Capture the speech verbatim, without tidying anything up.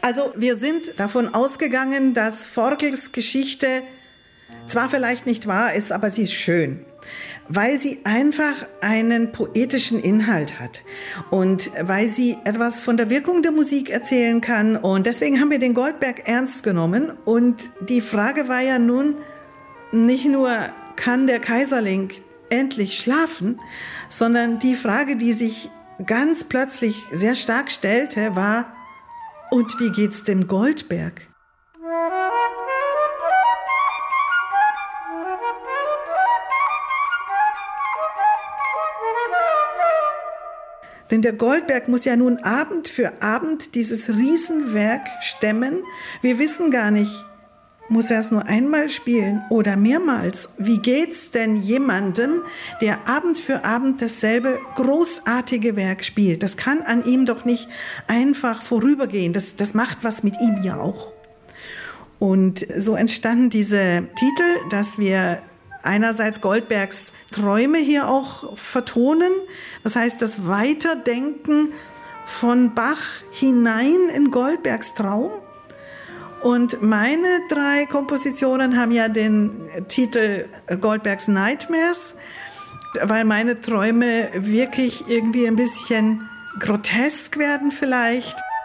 Also wir sind davon ausgegangen, dass Forkels Geschichte zwar vielleicht nicht wahr ist, aber sie ist schön, weil sie einfach einen poetischen Inhalt hat und weil sie etwas von der Wirkung der Musik erzählen kann. Und deswegen haben wir den Goldberg ernst genommen. Und die Frage war ja nun nicht nur, kann der Kaiserling endlich schlafen, sondern die Frage, die sich ganz plötzlich sehr stark stellte, war, und wie geht's dem Goldberg? Denn der Goldberg muss ja nun Abend für Abend dieses Riesenwerk stemmen. Wir wissen gar nicht, muss er es nur einmal spielen oder mehrmals? Wie geht's denn jemandem, der Abend für Abend dasselbe großartige Werk spielt? Das kann an ihm doch nicht einfach vorübergehen. Das, das macht was mit ihm ja auch. Und so entstanden diese Titel, dass wir einerseits Goldbergs Träume hier auch vertonen. Das heißt, das Weiterdenken von Bach hinein in Goldbergs Traum. Und meine drei Kompositionen haben ja den Titel Goldbergs Nightmares, weil meine Träume wirklich irgendwie ein bisschen grotesk werden vielleicht.